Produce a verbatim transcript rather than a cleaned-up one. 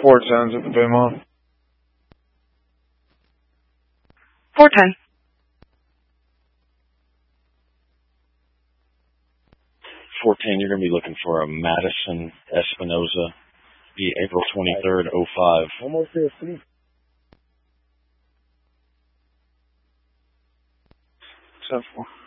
four tens at the Beaumont. four ten. four ten, you're going to be looking for a Madison Espinoza, be April twenty-third, oh five. Almost there, Steve. Seven four.